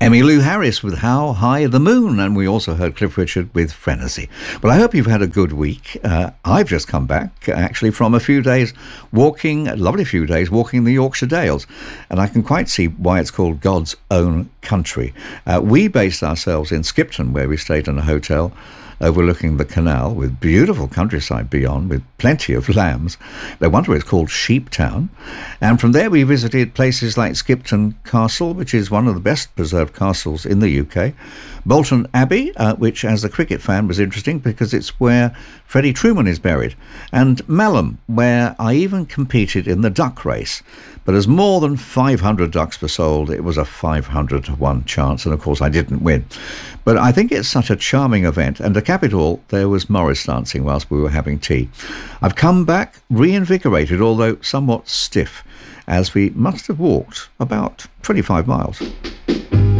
Emmylou Harris with How High the Moon, and we also heard Cliff Richard with Frenzy. Well, I hope you've had a good week. I've just come back, actually, from a few days walking, a lovely few days walking the Yorkshire Dales, and I can quite see why it's called God's own country. We based ourselves in Skipton, where we stayed in a hotel overlooking the canal with beautiful countryside beyond, with plenty of lambs. No wonder it's called Sheep Town. And from there we visited places like Skipton Castle, which is one of the best preserved castles in the UK, Bolton Abbey, which as a cricket fan was interesting because it's where Freddie Truman is buried, and Malham, where I even competed in the duck race. But as more than 500 ducks were sold, it was a 500 to 1 chance, and of course I didn't win. But I think it's such a charming event, and to cap it all, there was Morris dancing whilst we were having tea. I've come back reinvigorated, although somewhat stiff, as we must have walked about 25 miles.